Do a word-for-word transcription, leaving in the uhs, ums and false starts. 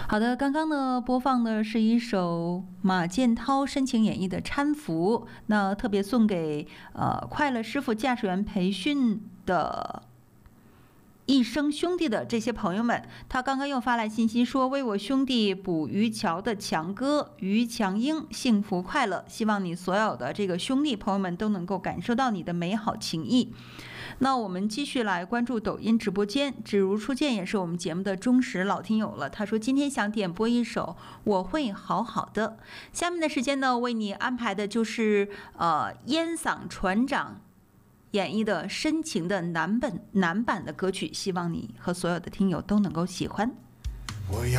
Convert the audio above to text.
好的，刚刚呢播放的是一首马建涛深情演绎的《搀扶》，那特别送给呃快乐师傅驾驶员培训的一生兄弟的这些朋友们。他刚刚又发来信息说，为我兄弟捕鱼桥的强哥于强英幸福快乐，希望你所有的这个兄弟朋友们都能够感受到你的美好情谊。那我们继续来关注抖音直播间，只如初见也是我们节目的忠实老听友了。他说今天想点播一首我会好好的。下面的时间呢，为你安排的就是呃烟嗓船长演绎的深情的男本男版的歌曲，希望你和所有的听友都能够喜欢。我要